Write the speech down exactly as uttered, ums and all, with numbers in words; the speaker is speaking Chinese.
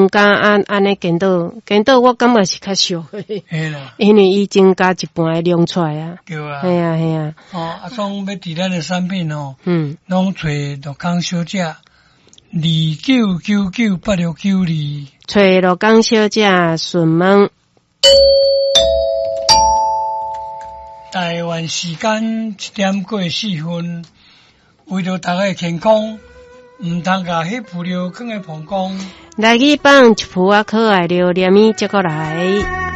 加安安尼见到见到，我感觉是较俗诶。 嘿啦， 因为伊增加一半诶量出来啊。 对啊。 系啊系啊。 哦，啊，讲要伫咱诶产品哦， 嗯， 拢找罗岗小姐二九九九八六九二， 找罗岗小姐询问。 台湾时间一点过四分，为着大家的健康，毋通甲迄副料放在膀胱。 来去放一铺啊，可爱料，连米接过来。